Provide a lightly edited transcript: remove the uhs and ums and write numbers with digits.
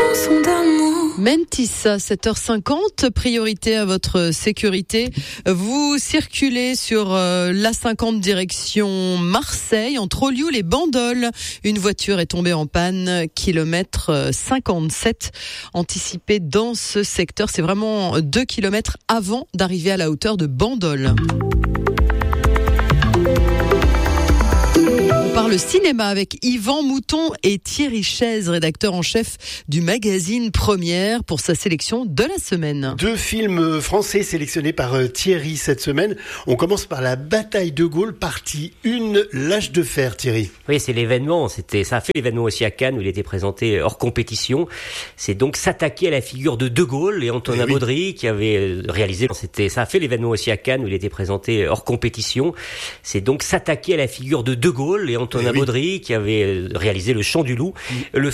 chanson d'amour. Mentis, 7h50, priorité à votre sécurité. Vous circulez sur l'A50 direction Marseille, entre Olioul et Bandol. Une voiture est tombée en panne, kilomètre 57. Anticipé dans ce secteur, c'est vraiment 2 kilomètres avant d'arriver à la hauteur de Bandol. On parle cinéma avec Yvan Mouton et Thierry Chaise, rédacteur en chef du magazine Première, pour sa sélection de la semaine. 2 films français sélectionnés par Thierry cette semaine. On commence par La Bataille de Gaulle, partie 1, L'Âge de fer, Thierry. Oui, c'est l'événement. Ça a fait l'événement aussi à Cannes où il était présenté hors compétition. C'est donc s'attaquer à la figure de De Gaulle et Antonin Baudry qui avait réalisé. Ça a fait l'événement aussi à Cannes où il était présenté hors compétition. C'est donc s'attaquer à la figure de De Gaulle et Antonin Baudry qui avait réalisé Le Chant du Loup. Le